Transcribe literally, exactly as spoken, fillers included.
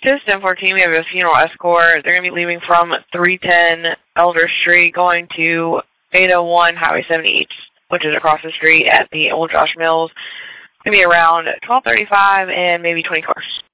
To ten fourteen, we have a funeral escort. They're going to be leaving from three ten Elder Street, going to eight oh one Highway seventy East, which is across the street at the Old Josh Mills. It's going to be around twelve thirty-five and maybe twenty cars.